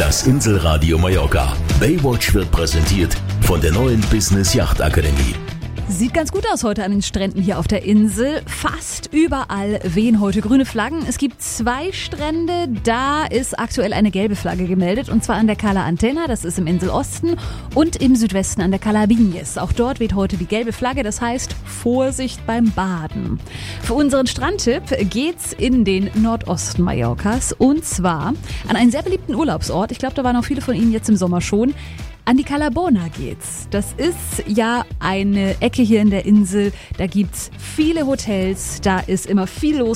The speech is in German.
Das Inselradio Mallorca. Baywatch wird präsentiert von der neuen Business Yacht Akademie. Sieht ganz gut aus heute an den Stränden hier auf der Insel. Fast überall wehen heute grüne Flaggen. Es gibt 2 Strände, da ist aktuell eine gelbe Flagge gemeldet. Und zwar an der Cala Antena, das ist im Inselosten, und im Südwesten an der Cala Vinyes. Auch dort weht heute die gelbe Flagge, das heißt Vorsicht beim Baden. Für unseren Strandtipp geht's in den Nordosten Mallorcas und zwar an einen sehr beliebten Urlaubsort. Ich glaube, da waren auch viele von Ihnen jetzt im Sommer schon. An die Cala Bona geht's. Das ist ja eine Ecke hier in der Insel. Da gibt's viele Hotels, da ist immer viel los.